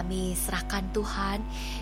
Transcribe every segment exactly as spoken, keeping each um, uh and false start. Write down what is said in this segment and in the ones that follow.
kami serahkan Tuhan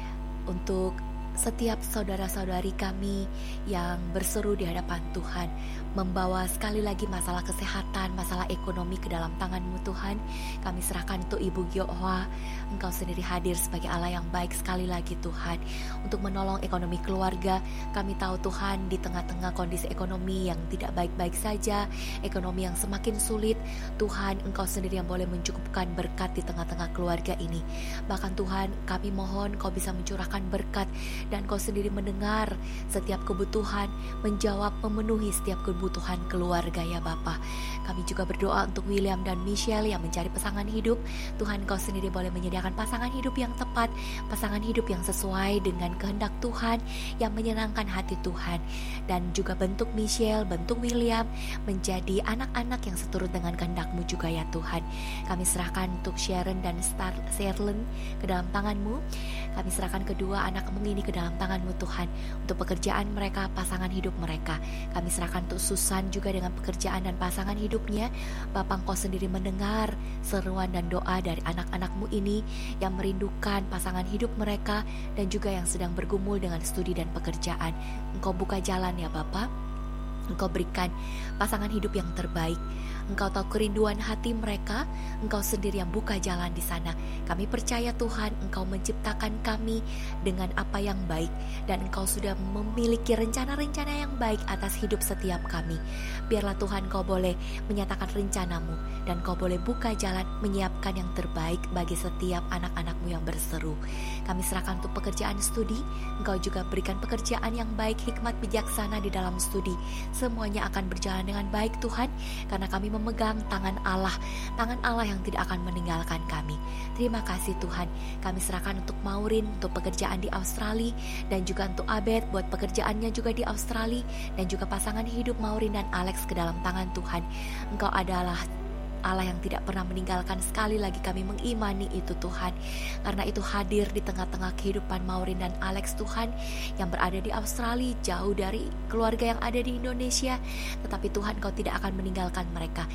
untuk setiap saudara-saudari kami yang berseru di hadapan Tuhan, membawa sekali lagi masalah kesehatan, masalah ekonomi ke dalam tangan-Mu Tuhan. Kami serahkan untuk Ibu Gyohwa, Engkau sendiri hadir sebagai Allah yang baik sekali lagi Tuhan, untuk menolong ekonomi keluarga. Kami tahu Tuhan, di tengah-tengah kondisi ekonomi yang tidak baik-baik saja, ekonomi yang semakin sulit, Tuhan Engkau sendiri yang boleh mencukupkan berkat di tengah-tengah keluarga ini. Bahkan Tuhan, kami mohon Kau bisa mencurahkan berkat, dan Kau sendiri mendengar setiap kebutuhan, menjawab, memenuhi setiap kebutuhan keluarga ya Bapa. Kami juga berdoa untuk William dan Michelle yang mencari pasangan hidup. Tuhan Kau sendiri boleh menyediakan pasangan hidup yang tepat, pasangan hidup yang sesuai dengan kehendak Tuhan, yang menyenangkan hati Tuhan. Dan juga bentuk Michelle, bentuk William menjadi anak-anak yang seturut dengan kehendak-Mu juga ya Tuhan. Kami serahkan untuk Sharon dan Star Sherlyn ke dalam tangan-Mu. Kami serahkan kedua anak-Mu ini ke dalam tangan-Mu Tuhan, untuk pekerjaan mereka, pasangan hidup mereka. Kami serahkan untuk Susan juga dengan pekerjaan dan pasangan hidupnya. Bapa, Engkau sendiri mendengar seruan dan doa dari anak-anak-Mu ini yang merindukan pasangan hidup mereka, dan juga yang sedang bergumul dengan studi dan pekerjaan. Engkau buka jalan ya Bapa. Engkau berikan pasangan hidup yang terbaik. Engkau tahu kerinduan hati mereka, Engkau sendiri yang buka jalan di sana. Kami percaya Tuhan, Engkau menciptakan kami dengan apa yang baik, dan Engkau sudah memiliki rencana-rencana yang baik atas hidup setiap kami. Biarlah Tuhan Kau boleh menyatakan rencana-Mu, dan Kau boleh buka jalan menyiapkan yang terbaik bagi setiap anak-anak-Mu yang berseru. Kami serahkan untuk pekerjaan studi, Engkau juga berikan pekerjaan yang baik, hikmat bijaksana di dalam studi. Semuanya akan berjalan dengan baik Tuhan, karena kami memegang tangan Allah, tangan Allah yang tidak akan meninggalkan kami. Terima kasih Tuhan. Kami serahkan untuk Maureen, untuk pekerjaan di Australia, dan juga untuk Abed buat pekerjaannya juga di Australia, dan juga pasangan hidup Maureen dan Alex ke dalam tangan Tuhan. Engkau adalah Allah yang tidak pernah meninggalkan. Sekali lagi kami mengimani itu Tuhan, karena itu hadir di tengah-tengah kehidupan Maureen dan Alex Tuhan, yang berada di Australia, jauh dari keluarga yang ada di Indonesia. Tetapi Tuhan Kau tidak akan meninggalkan mereka.